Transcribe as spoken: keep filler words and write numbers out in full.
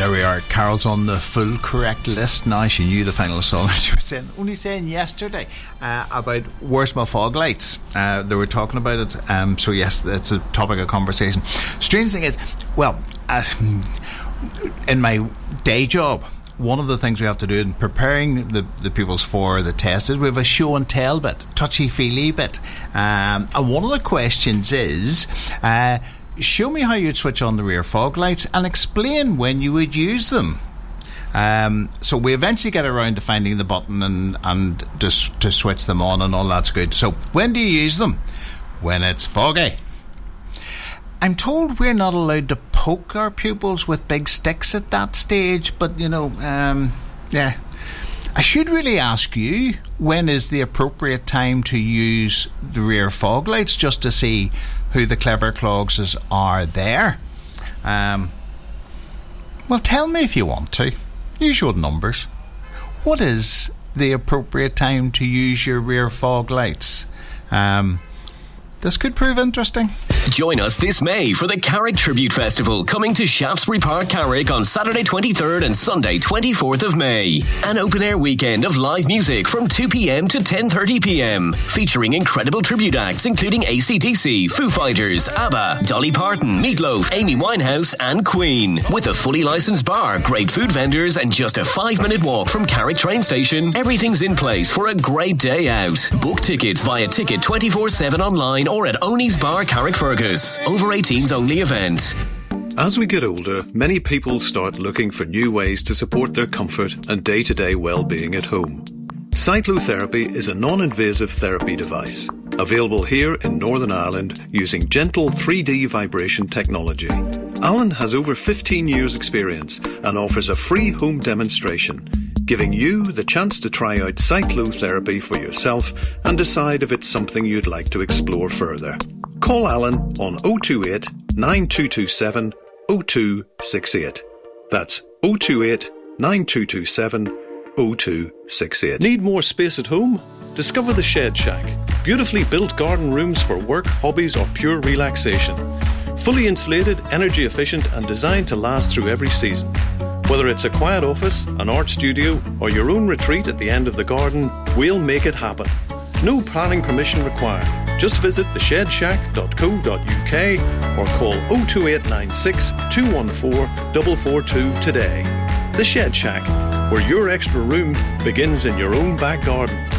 There we are. Carol's on the full correct list now. She knew the final song. She was saying, only saying yesterday uh, about where's my fog lights. Uh, they were talking about it. Um, so yes, that's a topic of conversation. Strange thing is, well, as in my day job, one of the things we have to do in preparing the, the pupils for the test is we have a show and tell bit, touchy-feely bit. Um, and one of the questions is, uh, show me how you'd switch on the rear fog lights and explain when you would use them. Um, so we eventually get around to finding the button and, and to, to switch them on, and all that's good. So when do you use them? When it's foggy. I'm told we're not allowed to poke our pupils with big sticks at that stage, but you know, um, yeah. I should really ask you, when is the appropriate time to use the rear fog lights, just to see who the clever clogses are there? Um, well, tell me if you want to. Use your numbers. What is the appropriate time to use your rear fog lights? Um, this could prove interesting. Join us this May for the Carrick Tribute Festival, coming to Shaftesbury Park, Carrick on Saturday twenty-third and Sunday twenty-fourth of May. An open-air weekend of live music from two p.m. to ten thirty p.m, featuring incredible tribute acts including A C D C, Foo Fighters, ABBA, Dolly Parton, Meatloaf, Amy Winehouse and Queen. With a fully licensed bar, great food vendors and just a five-minute walk from Carrick train station, everything's in place for a great day out. Book tickets via Ticket twenty-four seven online or at Oney's Bar, Carrick Fergus. Over eighteens only event. As we get older, many people start looking for new ways to support their comfort and day-to-day well-being at home. Cyclotherapy is a non-invasive therapy device, available here in Northern Ireland using gentle three D vibration technology. Alan has over fifteen years experience and offers a free home demonstration, giving you the chance to try out cyclotherapy for yourself and decide if it's something you'd like to explore further. Call Alan on oh two eight, nine two two seven, oh two six eight. That's oh two eight, nine two two seven, oh two six eight. Need more space at home? Discover the Shed Shack. Beautifully built garden rooms for work, hobbies or pure relaxation. Fully insulated, energy efficient and designed to last through every season. Whether it's a quiet office, an art studio or your own retreat at the end of the garden, we'll make it happen. No planning permission required. Just visit the shed shack dot co dot uk or call oh two eight nine six, two one four, four four two today. The Shed Shack, where your extra room begins in your own back garden.